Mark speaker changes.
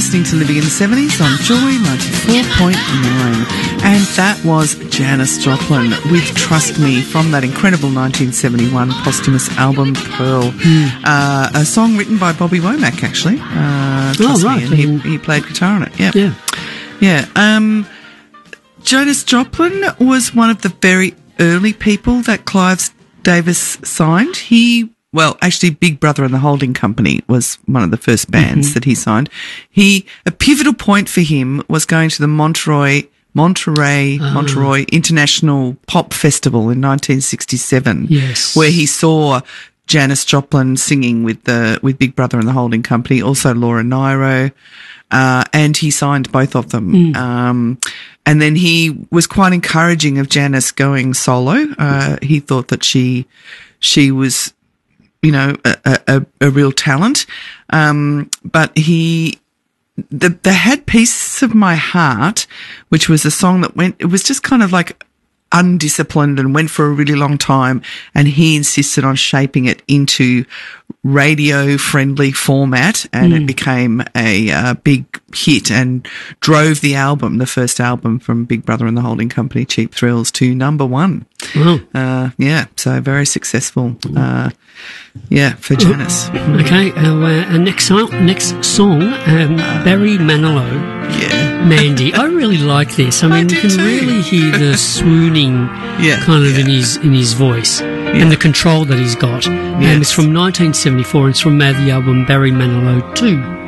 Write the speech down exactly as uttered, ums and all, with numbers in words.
Speaker 1: listening to Living in the seventies on Joy ninety-four point nine. And that was Janis Joplin with Trust Me from that incredible nineteen seventy-one posthumous album, Pearl. Mm. Uh, a song written by Bobby Womack, actually. Uh,
Speaker 2: oh, right.
Speaker 1: Me, and he, he played guitar on it. Yep.
Speaker 2: Yeah.
Speaker 1: Yeah. Um, Janis Joplin was one of the very early people that Clive Davis signed. He Well, actually, Big Brother and the Holding Company was one of the first bands mm-hmm. that he signed. He a pivotal point for him was going to the Monterey Monterey oh. Monterey International Pop Festival in nineteen sixty-seven.
Speaker 2: Yes,
Speaker 1: where he saw Janis Joplin singing with the with Big Brother and the Holding Company, also Laura Nyro, uh, and he signed both of them. Mm. Um, and then he was quite encouraging of Janis going solo. Uh, he thought that she she was, you know, a, a, a real talent. Um, but he, the, they had Piece of My Heart, which was a song that went, it was just kind of like undisciplined and went for a really long time. And he insisted on shaping it into radio friendly format, and mm. it became a uh, big hit and drove the album, the first album from Big Brother and the Holding Company, Cheap Thrills, to number one.
Speaker 2: Wow.
Speaker 1: Uh, yeah, so very successful. Uh, yeah, for Janis.
Speaker 2: Okay, uh, uh, next song, next song, um, Barry Manilow.
Speaker 1: Yeah,
Speaker 2: Mandy. I really like this. I mean,
Speaker 1: I
Speaker 2: you can
Speaker 1: too.
Speaker 2: really hear the swooning,
Speaker 1: yeah,
Speaker 2: kind of
Speaker 1: yeah.
Speaker 2: in his in his voice,
Speaker 1: yeah.
Speaker 2: and the control that he's got.
Speaker 1: Yes.
Speaker 2: And it's from nineteen seventy-four. And it's from uh, the album Barry Manilow two.